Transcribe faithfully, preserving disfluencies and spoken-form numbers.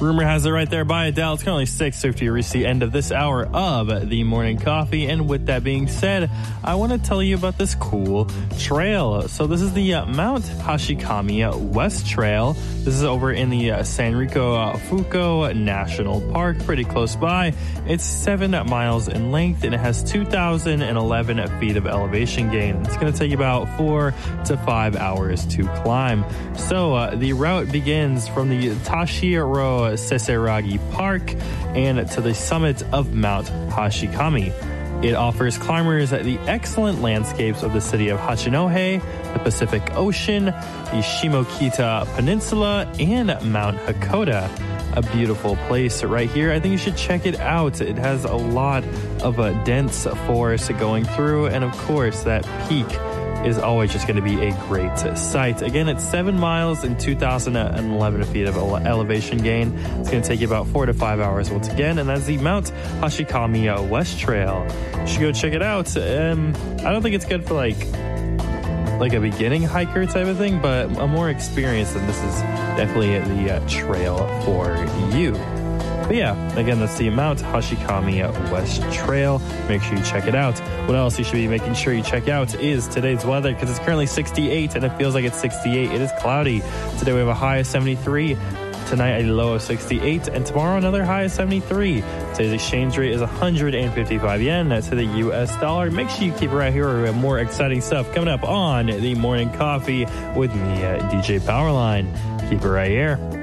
Rumor has it right there by Adele. It's currently six fifty. You reach the end of this hour of the morning coffee. And with that being said, I want to tell you about this cool trail. So this is the uh, Mount Hashikami West Trail. This is over in the uh, Sanrico uh, Fuko National Park, pretty close by. It's seven miles in length and it has two thousand eleven feet of elevation gain. It's going to take you about four to five hours to climb. So uh, the route begins from the Tashiro Seseragi Park and to the summit of Mount Hashikami. It offers climbers the excellent landscapes of the city of Hachinohe, the Pacific Ocean, the Shimokita Peninsula, and Mount Hakoda. A beautiful place right here. I think you should check it out. It has a lot of a dense forest going through, and of course that peak is always just going to be a great sight. Again, it's seven miles and two thousand eleven feet of ele- elevation gain. It's going to take you about four to five hours once again, and that's the Mount Hashikami West Trail. You should go check it out. Um, I don't think it's good for like like a beginning hiker type of thing, but a more experienced, and this is definitely the uh, trail for you. But yeah, again, that's the Mount Hashikami West Trail. Make sure you check it out. What else you should be making sure you check out is today's weather, because it's currently sixty-eight and it feels like it's sixty-eight. It is cloudy. Today we have a high of seventy-three. Tonight a low of sixty-eight, and tomorrow another high of seventy-three. Today's exchange rate is one hundred fifty-five yen to the U S dollar. Make sure you keep it right here. We have more exciting stuff coming up on the morning coffee with me, uh, D J Powerline. Keep it right here.